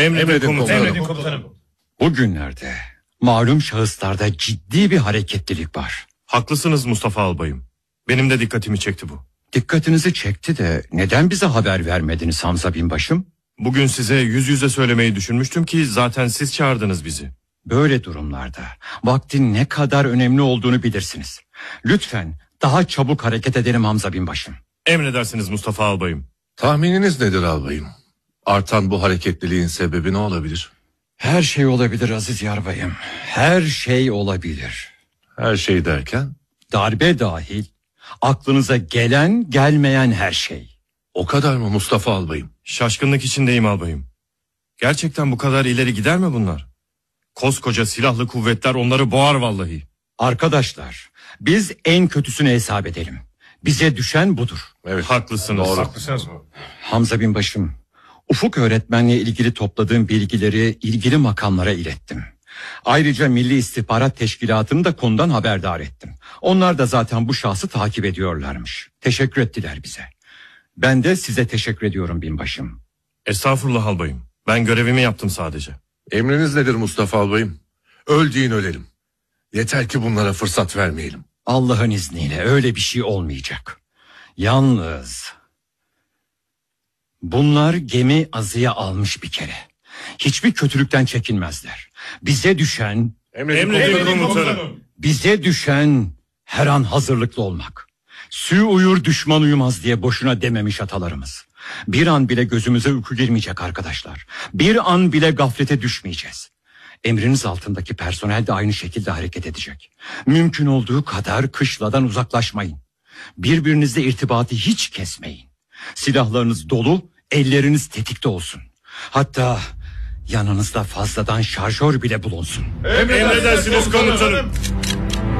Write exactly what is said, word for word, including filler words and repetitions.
Emredin komutanım. Emredin komutanım. Bugünlerde malum şahıslarda ciddi bir hareketlilik var. Haklısınız Mustafa albayım. Benim de dikkatimi çekti bu. Dikkatinizi çekti de neden bize haber vermediniz Hamza binbaşım? Bugün size yüz yüze söylemeyi düşünmüştüm ki zaten siz çağırdınız bizi. Böyle durumlarda vaktin ne kadar önemli olduğunu bilirsiniz. Lütfen daha çabuk hareket edelim Hamza binbaşım. Emredersiniz Mustafa albayım. Tahmininiz nedir albayım? Artan bu hareketliliğin sebebi ne olabilir? Her şey olabilir Aziz Yarbayım. Her şey olabilir. Her şey derken? Darbe dahil aklınıza gelen gelmeyen her şey. O kadar mı Mustafa albayım? Şaşkınlık içindeyim albayım. Gerçekten bu kadar ileri gider mi bunlar? Koskoca silahlı kuvvetler onları boğar vallahi. Arkadaşlar, biz en kötüsünü hesap edelim. Bize düşen budur. Evet, haklısınız. Doğru. Haklısınız. Hamza binbaşım, Ufuk öğretmenle ilgili topladığım bilgileri ilgili makamlara ilettim. Ayrıca Milli İstihbarat Teşkilatı'nı da konudan haberdar ettim. Onlar da zaten bu şahsı takip ediyorlarmış. Teşekkür ettiler bize. Ben de size teşekkür ediyorum binbaşım. Estağfurullah albayım. Ben görevimi yaptım sadece. Emriniz nedir Mustafa albayım? Öl deyin ölelim. Yeter ki bunlara fırsat vermeyelim. Allah'ın izniyle öyle bir şey olmayacak. Yalnız bunlar gemi azıya almış bir kere. Hiçbir kötülükten çekinmezler. Bize düşen Emredin, Emredin komutanım. komutanım. bize düşen her an hazırlıklı olmak. Sü uyur düşman uyumaz diye boşuna dememiş atalarımız. Bir an bile gözümüze uyku girmeyecek arkadaşlar. Bir an bile gaflete düşmeyeceğiz. Emriniz altındaki personel de aynı şekilde hareket edecek. Mümkün olduğu kadar kışladan uzaklaşmayın. Birbirinizle irtibatı hiç kesmeyin. Silahlarınız dolu, elleriniz tetikte olsun. Hatta yanınızda fazladan şarjör bile bulunsun. Emredersiniz komutanım.